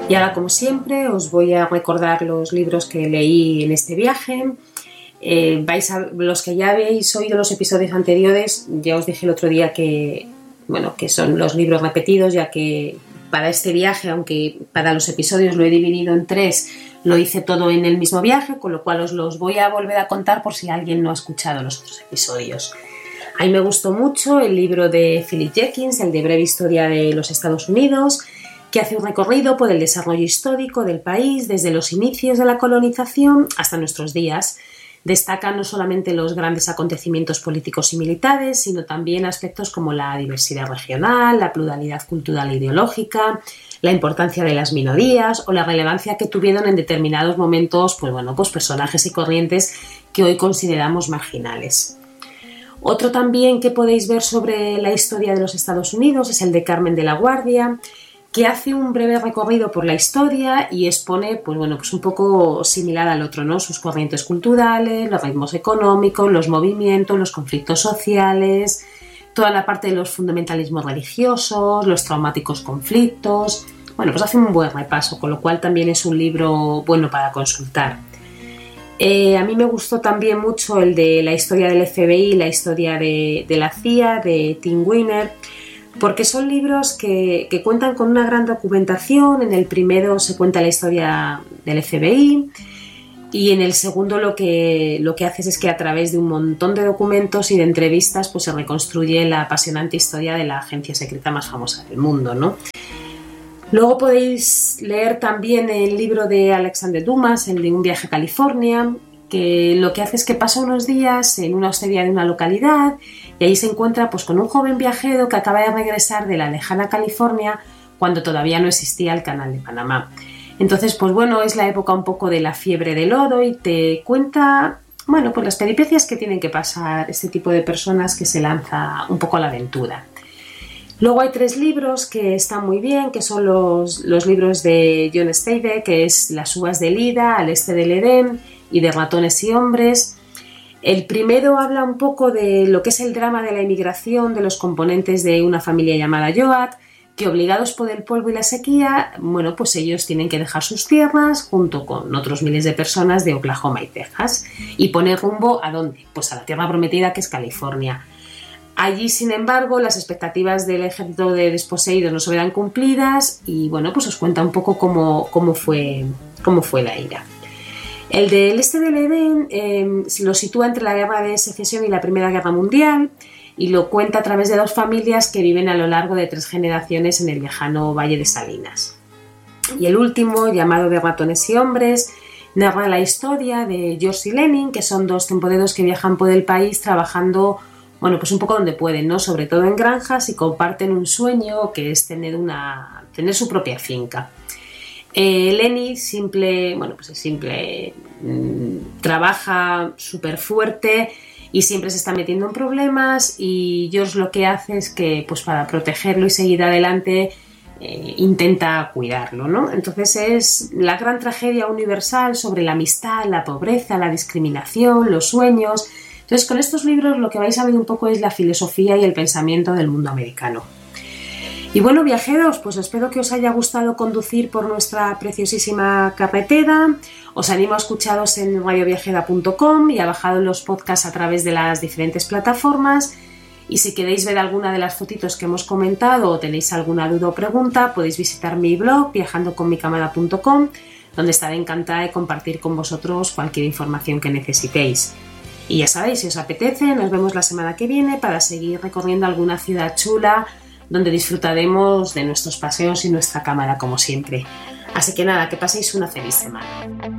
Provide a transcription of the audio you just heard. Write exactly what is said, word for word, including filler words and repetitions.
Y ahora, como siempre, os voy a recordar los libros que leí en este viaje. Eh, vais a, los que ya habéis oído los episodios anteriores, ya os dije el otro día que, bueno, que son los libros repetidos, ya que para este viaje, aunque para los episodios lo he dividido en tres, lo hice todo en el mismo viaje, con lo cual os los voy a volver a contar por si alguien no ha escuchado los otros episodios. A mí me gustó mucho el libro de Philip Jenkins, el de Breve Historia de los Estados Unidos, que hace un recorrido por el desarrollo histórico del país desde los inicios de la colonización hasta nuestros días. Destaca no solamente los grandes acontecimientos políticos y militares, sino también aspectos como la diversidad regional, la pluralidad cultural e ideológica, la importancia de las minorías o la relevancia que tuvieron en determinados momentos, pues bueno, pues personajes y corrientes que hoy consideramos marginales. Otro también que podéis ver sobre la historia de los Estados Unidos es el de Carmen de la Guardia, que hace un breve recorrido por la historia y expone, pues bueno, pues un poco similar al otro, ¿no? Sus corrientes culturales, los ritmos económicos, los movimientos, los conflictos sociales, toda la parte de los fundamentalismos religiosos, los traumáticos conflictos. Bueno, pues hace un buen repaso, con lo cual también es un libro bueno para consultar. Eh, a mí me gustó también mucho el de la historia del F B I, la historia de, de la C I A, de Tim Weiner, porque son libros que, que cuentan con una gran documentación. En el primero se cuenta la historia del F B I y en el segundo lo que, lo que haces es que a través de un montón de documentos y de entrevistas pues se reconstruye la apasionante historia de la agencia secreta más famosa del mundo, ¿no? Luego podéis leer también el libro de Alexander Dumas, el de Un viaje a California, que lo que hace es que pasa unos días en una hostería de una localidad y ahí se encuentra pues con un joven viajero que acaba de regresar de la lejana California cuando todavía no existía el Canal de Panamá. Entonces, pues bueno, es la época un poco de la fiebre del oro y te cuenta, bueno, pues las peripecias que tienen que pasar este tipo de personas que se lanza un poco a la aventura. Luego hay tres libros que están muy bien, que son los, los libros de John Steinbeck, que es Las uvas de Lida, Al este del Edén y de Ratones y hombres. El primero habla un poco de lo que es el drama de la emigración de los componentes de una familia llamada Yoat, que obligados por el polvo y la sequía, bueno, pues ellos tienen que dejar sus tierras junto con otros miles de personas de Oklahoma y Texas y poner rumbo ¿a dónde? Pues a la tierra prometida que es California. Allí, sin embargo, las expectativas del ejército de desposeídos no se verán cumplidas y, bueno, pues os cuenta un poco cómo, cómo, fue, cómo fue la ira. El del este del Edén eh, lo sitúa entre la Guerra de Secesión y la Primera Guerra Mundial y lo cuenta a través de dos familias que viven a lo largo de tres generaciones en el lejano Valle de Salinas. Y el último, llamado De Ratones y Hombres, narra la historia de George y Lenin, que son dos temporeros que viajan por el país trabajando, bueno, pues un poco donde pueden, ¿no? Sobre todo en granjas, y comparten un sueño que es tener, una, tener su propia finca. Eh, Lenny simple, bueno, pues es simple, mmm, trabaja súper fuerte y siempre se está metiendo en problemas y George lo que hace es que, pues para protegerlo y seguir adelante, eh, intenta cuidarlo, ¿no? Entonces es la gran tragedia universal sobre la amistad, la pobreza, la discriminación, los sueños. Entonces, con estos libros lo que vais a ver un poco es la filosofía y el pensamiento del mundo americano. Y bueno, viajeros, pues espero que os haya gustado conducir por nuestra preciosísima carretera. Os animo a escucharos en radio viajera punto com y a bajar los podcasts a través de las diferentes plataformas. Y si queréis ver alguna de las fotitos que hemos comentado o tenéis alguna duda o pregunta, podéis visitar mi blog viajando con mi cámara punto com, donde estaré encantada de compartir con vosotros cualquier información que necesitéis. Y ya sabéis, si os apetece, nos vemos la semana que viene para seguir recorriendo alguna ciudad chula donde disfrutaremos de nuestros paseos y nuestra cámara como siempre. Así que nada, que paséis una feliz semana.